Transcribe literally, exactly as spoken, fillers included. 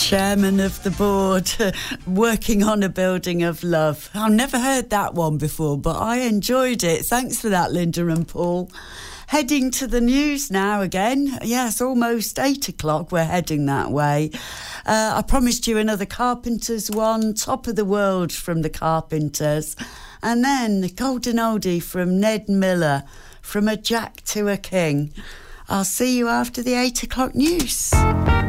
Chairman of the board, working on a building of love. I've never heard that one before, but I enjoyed it. Thanks for that, Linda and Paul. Heading to the news now again. Yes, almost eight o'clock. We're heading that way. Uh, I promised you another Carpenters one, Top of the World from the Carpenters. And then Golden Oldie from Ned Miller, From a Jack to a King. I'll see you after the eight o'clock news.